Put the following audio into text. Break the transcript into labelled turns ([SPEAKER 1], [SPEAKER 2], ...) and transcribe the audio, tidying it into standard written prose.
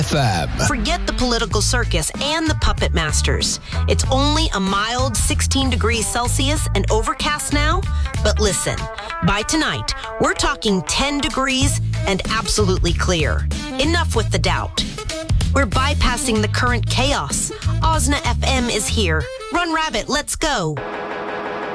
[SPEAKER 1] FM.
[SPEAKER 2] Forget the political circus and the puppet masters. It's only a mild 16 degrees Celsius and overcast now. But listen, by tonight, we're talking 10 degrees and absolutely clear. Enough with the doubt. We're bypassing the current chaos. Osna FM is here. Run Rabbit, let's go.